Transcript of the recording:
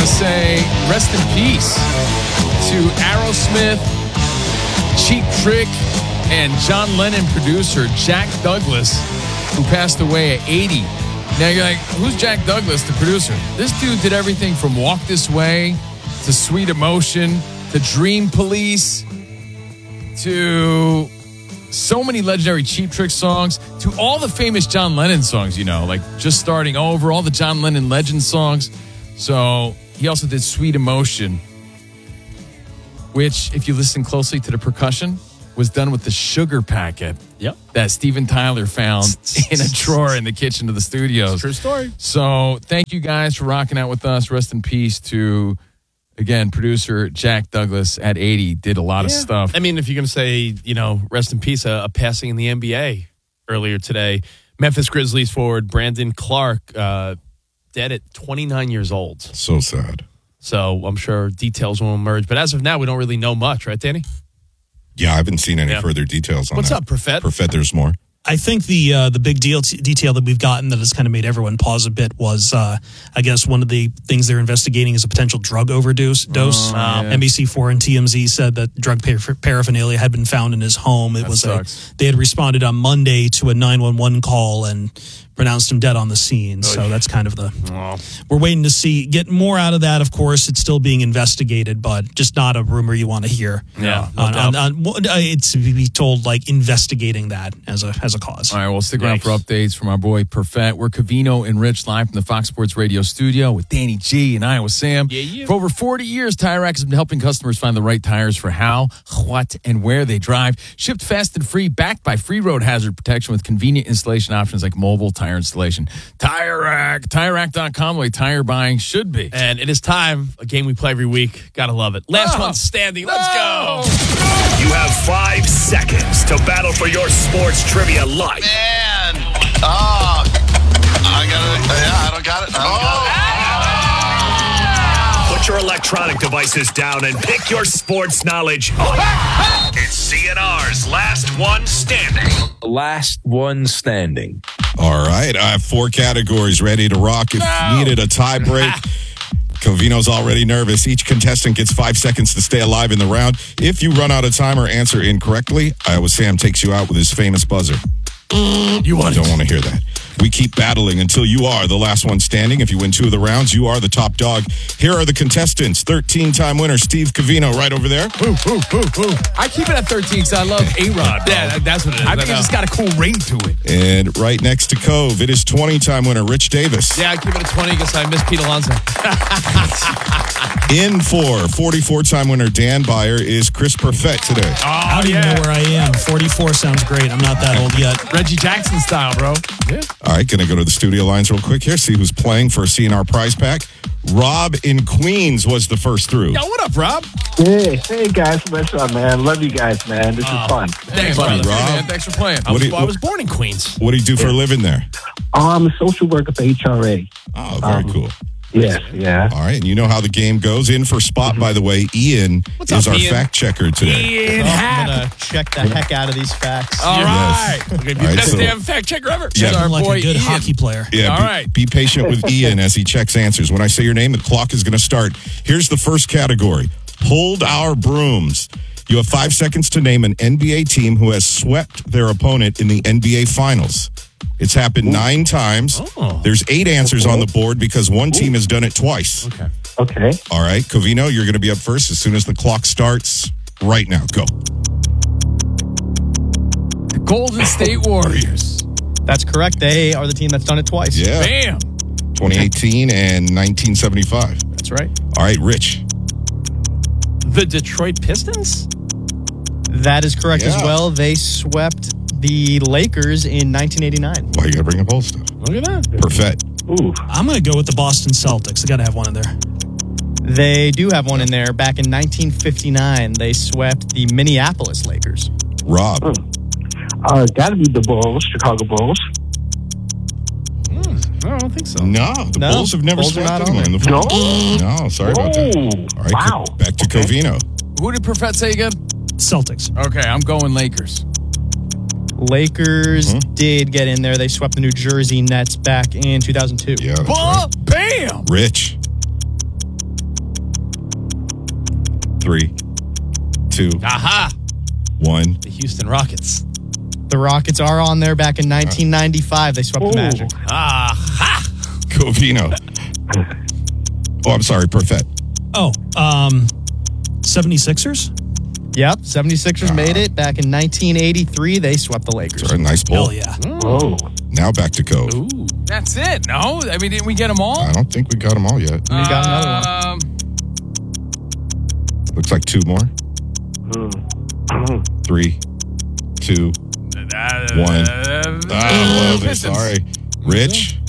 to say rest in peace to Aerosmith, Cheap Trick, and John Lennon producer Jack Douglas, who passed away at 80. Now you're like, who's Jack Douglas, the producer? This dude did everything from Walk This Way to Sweet Emotion to Dream Police to so many legendary Cheap Trick songs to all the famous John Lennon songs, like Just Starting Over, all the John Lennon legend songs. So he also did Sweet Emotion, which, if you listen closely to the percussion, was done with the sugar packet that Steven Tyler found in a drawer in the kitchen of the studios. True story. So thank you guys for rocking out with us. Rest in peace to, again, producer Jack Douglas at 80. Did a lot of stuff. I mean, if you're going to say, rest in peace, a passing in the NBA earlier today. Memphis Grizzlies forward Brandon Clark, dead at 29 years old. So sad. So I'm sure details will emerge. But as of now, we don't really know much, right, Danny? Yeah, I haven't seen any further details on What's that. up, Profet? Profet, there's more. I think the big detail that we've gotten that has kind of made everyone pause a bit was, I guess, one of the things they're investigating is a potential drug overdose. NBC4 and TMZ said that drug paraphernalia had been found in his home. They had responded on Monday to a 911 call and pronounced him dead on the scene. So that's kind of we're waiting to get more out of that. Of course, it's still being investigated, but just not a rumor you want to hear. Yeah. It's to be told, like, investigating that as a cause. All right, we'll stick around for updates from our boy Perfett. We're Covino and Rich live from the Fox Sports Radio studio with Danny G and Iowa Sam. For over 40 years, Tire Rack has been helping customers find the right tires for how, what, and where they drive. Shipped fast and free, backed by free road hazard protection with convenient installation options like mobile tire installation. Tire Rack, TireRack.com, the way tire buying should be. And it is time, a game we play every week. Gotta love it. Last one standing. Let's go. You have 5 seconds to battle for your sports trivia life. Man. I don't got it. Put your electronic devices down and pick your sports knowledge. It's CNR's Last One Standing. Last one standing. All right, I have 4 categories ready to rock. If needed a tie break, Covino's already nervous. Each contestant gets 5 seconds to stay alive in the round. If you run out of time or answer incorrectly, Iowa Sam takes you out with his famous buzzer. You don't want to hear that. We keep battling until you are the last one standing. If you win 2 of the rounds, you are the top dog. Here are the contestants. 13-time winner Steve Covino right over there. I keep it at 13 because I love A-Rod. Yeah, that's what it is. I think it's just got a cool ring to it. And right next to Cove, it is 20-time winner Rich Davis. Yeah, I keep it at 20 because I miss Pete Alonso. In for 44-time winner Dan Byer is Chris Perfett today. I don't even know where I am. 44 sounds great. I'm not that old yet. Reggie Jackson style, bro. Yeah. All right, going to go to the studio lines real quick here, see who's playing for a CNR prize pack. Rob in Queens was the first through. Yo, what up, Rob? Hey guys, what's up, man? Love you guys, man. This is fun. Thanks, buddy, brother. Rob. Hey, man, thanks for playing. I was born in Queens. What do you do for a living there? I'm a social worker for HRA. Oh, very cool. Yes, yeah. All right, and you know how the game goes. In for spot, by the way, Ian is our fact checker today. I'm going to check the heck out of these facts. All right. Okay, All right, best so- damn fact checker ever. Yeah. Sound like boy a good Ian. hockey player. Yeah, All right. Be patient with Ian as he checks answers. When I say your name, the clock is going to start. Here's the first category. Hold our brooms. You have 5 seconds to name an NBA team who has swept their opponent in the NBA Finals. It's happened 9 times. There's 8 answers on the board because one team has done it twice. Okay. All right, Covino, you're going to be up first as soon as the clock starts right now. Go. The Golden State Warriors. That's correct. They are the team that's done it twice. Yeah. Bam. 2018 and 1975. That's right. All right, Rich. The Detroit Pistons? That is correct as Yeah. well. They swept the Lakers in 1989. Why you got to bring up old stuff? Look at that. Perfect. Ooh. I'm going to go with the Boston Celtics. They got to have one in there. They do have one in there. Back in 1959, they swept the Minneapolis Lakers. Rob. Gotta be the Bulls, Chicago Bulls. I don't think so. No, the No, Bulls have never Bulls are swept not anyone on in the No? finals. No, sorry about that. All right, Wow. back to Covino. Who did Perfett say again? Celtics. Okay, I'm going Lakers. Lakers did get in there. They swept the New Jersey Nets back in 2002. Yeah, that's right. Bam! Rich. 3, 2, Aha! 1. The Houston Rockets. The Rockets are on there back in 1995. They swept the Magic. Aha! Covino. Oh, I'm sorry, Perfett. 76ers? Yep, 76ers made it. Back in 1983, they swept the Lakers. Sorry, nice pull. Hell yeah. Whoa. Now back to Cove. Ooh. That's it. No? I mean, didn't we get them all? I don't think we got them all yet. We got another one. Looks like 2 more. 3, 2, 1. Pistons. Sorry. Rich?